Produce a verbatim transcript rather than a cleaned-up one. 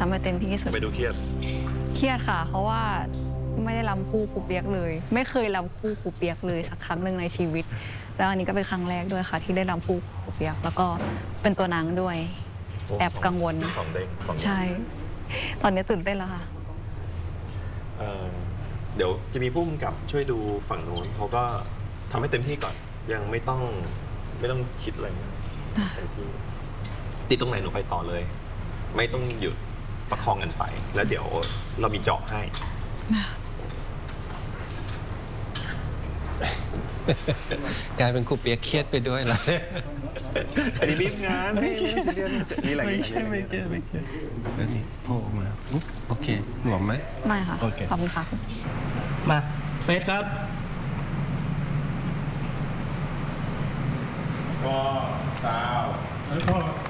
ทำให้เต็มที่ที่สุดไปดูเครียดเครียดค่ะเพราะว่าไม่ได้รำคู่ครูเปียกเลยไม่เคยรำคู่ครูเปียกเลยสักครั้งหนึ่งในชีวิตแล้วอันนี้ก็เป็นครั้งแรกด้วยค่ะที่ได้รำคู่ครูเปียกแล้วก็เป็นตัวนางด้วยแอบกังวลสองเด้งสองใช่ตอนนี้ตื่นเต้นแล้วค่ะเดี๋ยวจะมีผู้กำกับช่วยดูฝั่งโน้นเขาก็ทำให้เต็มที่ก่อนยังไม่ต้องไม่ต้องคิดอะไรเต็มที่ติดตรงไหนหนูไปต่อเลยไม่ต้องหยุดประคองกันไปแล้วเดี๋ยวเรามีเจาะให้กลายเป็นครูเปียกเครียดไปด้วยล่ะอันนี้รีบงานไม่ซีเรียสนี่อะไรไม่เครียดไม่เครียดไม่เครียดแล้วนี่โผล่มาโอเคหลวมไหมไม่ค่ะโอเคขอบคุณค่ะมาเฟสครับพ่อสาวพ่อ